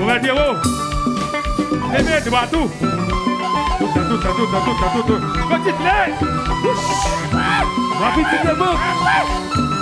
va dire, oh, bébé, tu vois tout. Tout. Petite lait. Rapide, c'est